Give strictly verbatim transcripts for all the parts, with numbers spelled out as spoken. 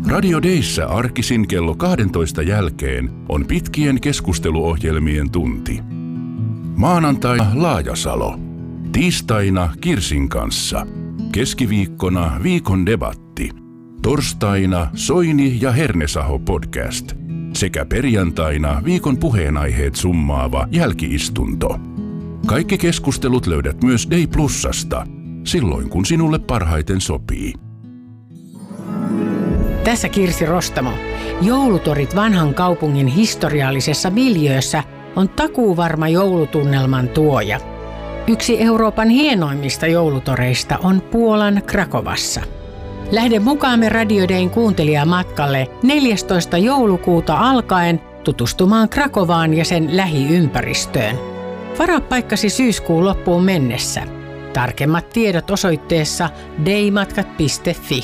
Radio Dayssä arkisin kello kahdentoista jälkeen on pitkien keskusteluohjelmien tunti. Maanantaina Laajasalo. Tiistaina Kirsin kanssa. Keskiviikkona viikon debatti. Torstaina Soini ja Hernesaho podcast. Sekä perjantaina viikon puheenaiheet summaava jälkiistunto. Kaikki keskustelut löydät myös Day Plusasta, silloin kun sinulle parhaiten sopii. Tässä Kirsi Rostamo. Joulutorit vanhan kaupungin historiallisessa miljöössä on takuuvarma joulutunnelman tuoja. Yksi Euroopan hienoimmista joulutoreista on Puolan Krakovassa. Lähde mukaamme Radio Dayn kuuntelijamatkalle neljästoista joulukuuta alkaen tutustumaan Krakovaan ja sen lähiympäristöön. Varaa paikkasi syyskuun loppuun mennessä. Tarkemmat tiedot osoitteessa daymatkat piste fi.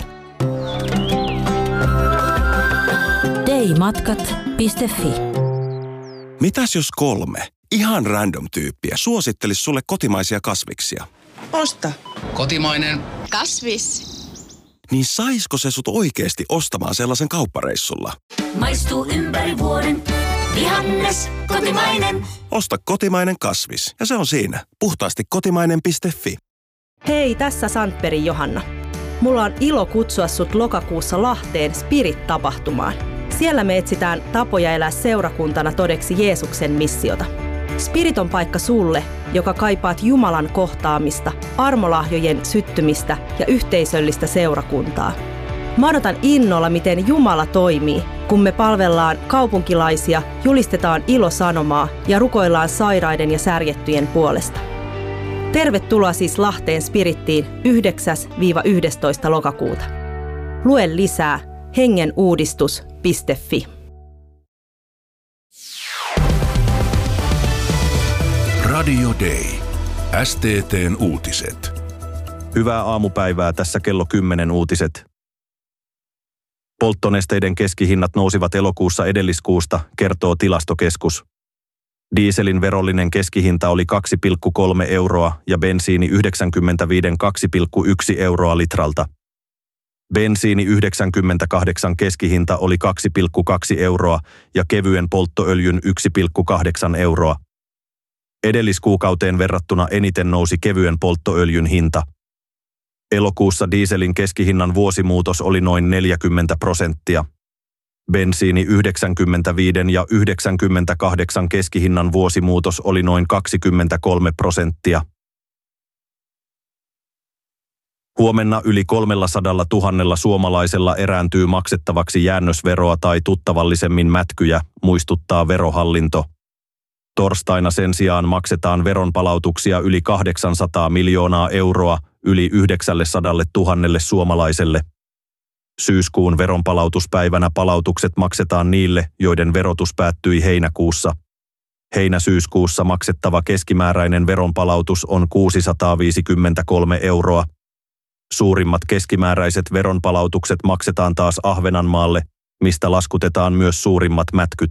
daymatkat piste fi. Mitäs jos kolme ihan random tyyppiä suosittelisi sulle kotimaisia kasviksia? Osta. Kotimainen. Kasvis. Niin saisko se sut oikeesti ostamaan sellaisen kauppareissulla? Maistuu ympäri vuoden. Vihannes, kotimainen. Osta kotimainen kasvis. Ja se on siinä. Puhtaasti kotimainen piste fi. Hei, tässä Sandbergin Johanna. Mulla on ilo kutsua sut lokakuussa Lahteen Spirit-tapahtumaan. Siellä me etsitään tapoja elää seurakuntana todeksi Jeesuksen missiota. Spirit on paikka sulle, joka kaipaat Jumalan kohtaamista, armolahjojen syttymistä ja yhteisöllistä seurakuntaa. Mä odotan innolla, miten Jumala toimii, kun me palvellaan kaupunkilaisia, julistetaan ilosanomaa ja rukoillaan sairaiden ja särjettyjen puolesta. Tervetuloa siis Lahteen Spirittiin yhdeksäs yhdestoista lokakuuta. Lue lisää hengenuudistus piste fi. Radio Day. S T T:n uutiset. Hyvää aamupäivää, tässä kello kymmenen uutiset. Polttonesteiden keskihinnat nousivat elokuussa edelliskuusta, kertoo Tilastokeskus. Dieselin verollinen keskihinta oli kaksi pilkku kolme euroa ja bensiini yhdeksänkymmentäviisi kaksi pilkku yksi euroa litralta. Bensiini yhdeksänkymmentäkahdeksan keskihinta oli kaksi pilkku kaksi euroa ja kevyen polttoöljyn yksi pilkku kahdeksan euroa. Edelliskuukauteen verrattuna eniten nousi kevyen polttoöljyn hinta. Elokuussa dieselin keskihinnan vuosimuutos oli noin neljäkymmentä prosenttia. Bensiini yhdeksänkymmentäviisi ja yhdeksänkymmentäkahdeksan keskihinnan vuosimuutos oli noin kaksikymmentäkolme prosenttia. Huomenna yli kolmesataa tuhatta suomalaisella erääntyy maksettavaksi jäännösveroa tai tuttavallisemmin mätkyjä, muistuttaa Verohallinto. Torstaina sen sijaan maksetaan veronpalautuksia yli kahdeksansataa miljoonaa euroa yli yhdeksänsataatuhatta suomalaiselle. Syyskuun veronpalautuspäivänä palautukset maksetaan niille, joiden verotus päättyi heinäkuussa. Heinä-syyskuussa maksettava keskimääräinen veronpalautus on kuusisataaviisikymmentäkolme euroa. Suurimmat keskimääräiset veronpalautukset maksetaan taas Ahvenanmaalle, mistä laskutetaan myös suurimmat mätkyt.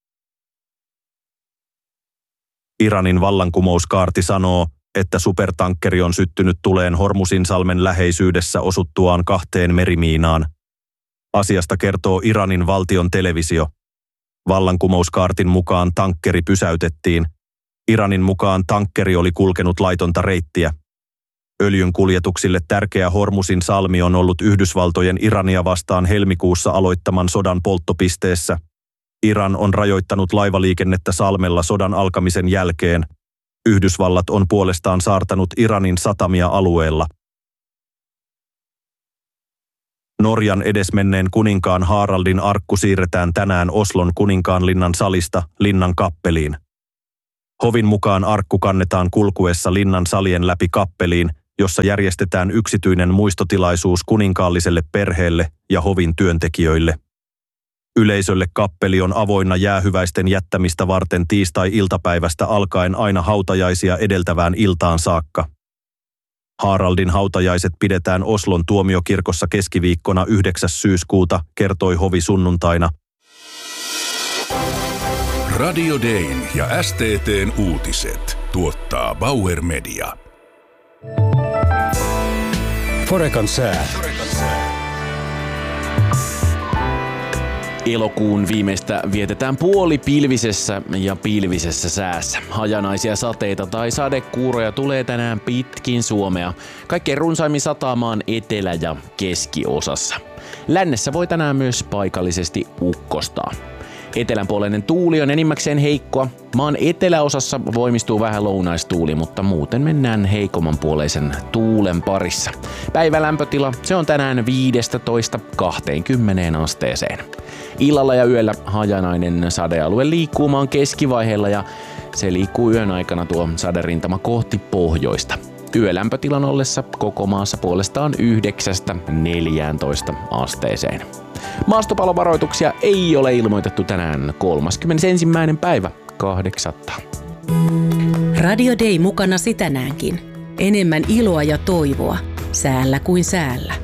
Iranin vallankumouskaarti sanoo, että supertankkeri on syttynyt tuleen Hormuzinsalmen läheisyydessä osuttuaan kahteen merimiinaan. Asiasta kertoo Iranin valtion televisio. Vallankumouskaartin mukaan tankkeri pysäytettiin. Iranin mukaan tankkeri oli kulkenut laitonta reittiä. Öljyn kuljetuksille tärkeä Hormuzinsalmi on ollut Yhdysvaltojen Irania vastaan helmikuussa aloittaman sodan polttopisteessä. Iran on rajoittanut laivaliikennettä salmella sodan alkamisen jälkeen. Yhdysvallat on puolestaan saartanut Iranin satamia alueella. Norjan edesmenneen kuninkaan Haraldin arkku siirretään tänään Oslon kuninkaanlinnan salista linnan kappeliin. Hovin mukaan arkku kannetaan kulkuessa linnan salien läpi kappeliin, jossa järjestetään yksityinen muistotilaisuus kuninkaalliselle perheelle ja hovin työntekijöille. Yleisölle kappeli on avoinna jäähyväisten jättämistä varten tiistai-iltapäivästä alkaen aina hautajaisia edeltävään iltaan saakka. Haraldin hautajaiset pidetään Oslon tuomiokirkossa keskiviikkona yhdeksäs syyskuuta, kertoi hovi sunnuntaina. Radio Dayn ja S T T:n uutiset tuottaa Bauer Media. Forekan sää. Elokuun viimeistä vietetään puolipilvisessä ja pilvisessä säässä. Hajanaisia sateita tai sadekuuroja tulee tänään pitkin Suomea. Kaikkein runsaimmin sataamaan etelä- ja keskiosassa. Lännessä voi tänään myös paikallisesti ukkostaa. Etelänpuoleinen tuuli on enimmäkseen heikkoa. Maan eteläosassa voimistuu vähän lounaistuuli, mutta muuten mennään heikommanpuoleisen tuulen parissa. Päivän lämpötila, se on tänään viisitoista kaksikymmentä asteeseen. Illalla ja yöllä hajanainen sadealue liikkuu maan keskivaiheella ja se liikkuu yön aikana tuo saderintama kohti pohjoista. Yölämpötilan ollessa koko maassa puolestaan yhdeksästä neljääntoista asteeseen. Maastopalovaroituksia ei ole ilmoitettu tänään kolmaskymmenesensimmäinen päivä kahdeksatta. Radio Day mukanasi tänäänkin. Enemmän iloa ja toivoa. Säällä kuin säällä.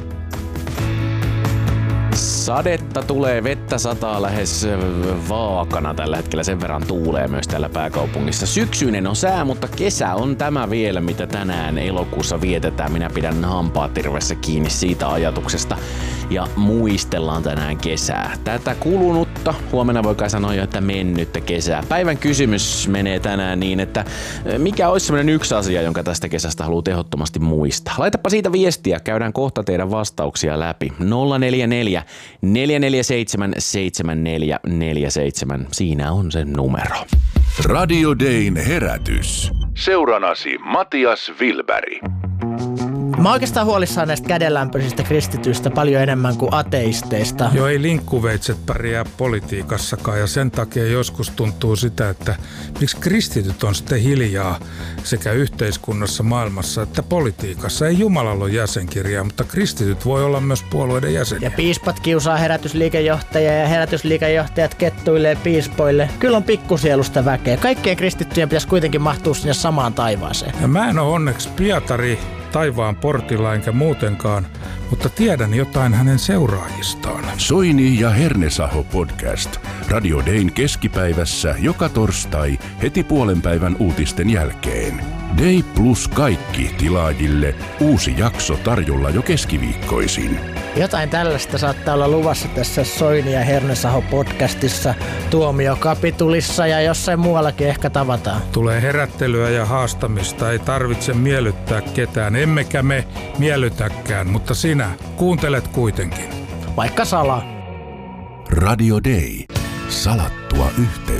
Sadetta tulee, vettä sataa lähes vaakana tällä hetkellä, sen verran tuulee myös täällä pääkaupungissa. Syksyinen on sää, mutta kesä on tämä vielä, mitä tänään elokuussa vietetään. Minä pidän hampaat tirvessä kiinni siitä ajatuksesta ja muistellaan tänään kesää. Tätä kulunutta, huomenna voi kai sanoa jo, että mennyttä kesää. Päivän kysymys menee tänään niin, että mikä olisi sellainen yksi asia, jonka tästä kesästä haluaa ehdottomasti muistaa. Laitapa siitä viestiä, käydään kohta teidän vastauksia läpi. nolla neljä neljä neljä neljä seitsemän seitsemän neljä neljä seitsemän. Siinä on se numero. Radio Dayn herätys. Seuranasi Matias Wilberg. Mä oon oikeastaan huolissaan näistä kädenlämpöisistä kristityistä paljon enemmän kuin ateisteista. Joo, ei linkkuveitset pärjää politiikassakaan ja sen takia joskus tuntuu sitä, että miksi kristityt on sitten hiljaa sekä yhteiskunnassa, maailmassa että politiikassa. Ei Jumalalla ole jäsenkirjaa, mutta kristityt voi olla myös puolueiden jäseniä. Ja piispat kiusaa herätysliikejohtajia ja herätysliikejohtajat kettuilee piispoille. Kyllä on pikkusielusta väkeä. Kaikkien kristittyjen pitäisi kuitenkin mahtua sinne samaan taivaaseen. Ja mä en ole onneksi Pietari taivaan portilla enkä muutenkaan, mutta tiedän jotain hänen seuraajistaan. Soini ja Hernesaho podcast. Radio Dayn keskipäivässä joka torstai heti puolen päivän uutisten jälkeen. Day plus kaikki tilaajille. Uusi jakso tarjolla jo keskiviikkoisin. Jotain tällaista saattaa olla luvassa tässä Soini ja Hernesaho podcastissa, Tuomiokapitulissa ja jossain muuallakin ehkä tavataan. Tulee herättelyä ja haastamista, ei tarvitse miellyttää ketään, emmekä me miellytäkään, mutta sinä kuuntelet kuitenkin. Vaikka salaa. Radio Day. Salattua yhteyttä.